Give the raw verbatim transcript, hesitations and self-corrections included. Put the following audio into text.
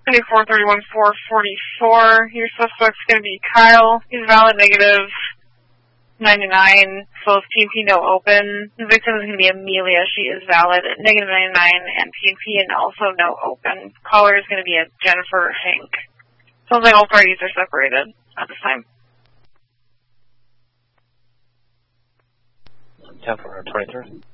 four thirty-one four forty-four. Your suspect's going to be Kyle. He's valid negative ninety-nine, so P and P no open. The victim is going to be Amelia. She is valid at negative ninety-nine and P and P and also no open. Caller is going to be a Jennifer Hank. Sounds like all parties are separated at this time. ten for twenty-three.